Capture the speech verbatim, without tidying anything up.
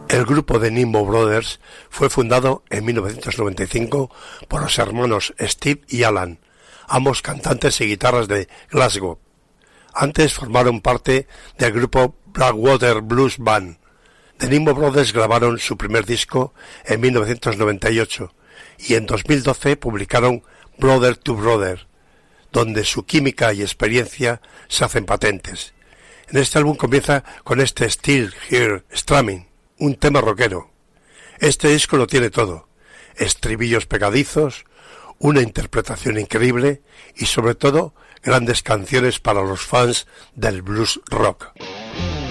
El grupo de Nimmo Brothers fue fundado en mil novecientos noventa y cinco por los hermanos Steve y Alan, ambos cantantes y guitarras de Glasgow. Antes formaron parte del grupo Blackwater Blues Band. The Nimmo Brothers grabaron su primer disco en mil novecientos noventa y ocho y en dos mil doce publicaron Brother to Brother, donde su química y experiencia se hacen patentes. En este álbum comienza con este Still Here Strumming, un tema rockero. Este disco lo tiene todo: estribillos pegadizos, una interpretación increíble y sobre todo grandes canciones para los fans del blues rock.